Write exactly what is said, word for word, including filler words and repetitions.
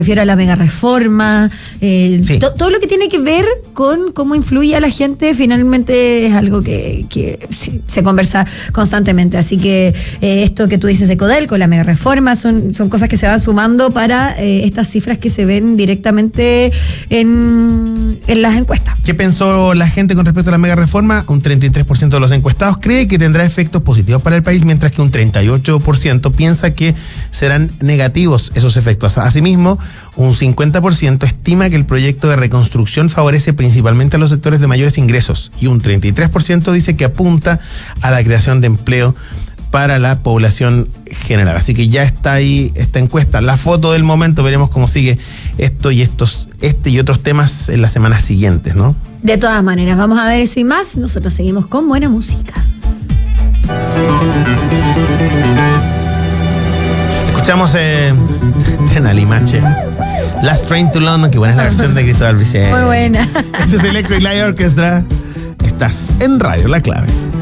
refiero a la mega reforma, eh, Sí. to, todo lo que tiene que ver con cómo influye a la gente, finalmente es algo que, que sí, se conversa constantemente. Así que eh, esto que tú dices de Codelco, la mega reforma, son, son cosas que se van sumando para eh, estas cifras que se ven directamente en, en las encuestas. ¿Qué pensó la gente con respecto a la mega reforma? Un treinta y tres por ciento de los encuestados cree que tendrá efectos positivos para el país, mientras que un treinta y ocho por ciento piensa que serán negativos esos efectos. Asimismo, un cincuenta por ciento estima que el proyecto de reconstrucción favorece principalmente a los sectores de mayores ingresos y un treinta y tres por ciento dice que apunta a la creación de empleo para la población general. Así que ya está ahí esta encuesta, la foto del momento. Veremos cómo sigue esto y estos, este y otros temas en las semanas siguientes, ¿no? De todas maneras, vamos a ver eso y más. Nosotros seguimos con buena música. Escuchamos eh, Tena Limache, Last Train to London, que buena es la versión de Cristóbal Vicente. Muy buena. Esto es Electric Light Orchestra. Estás en Radio La Clave.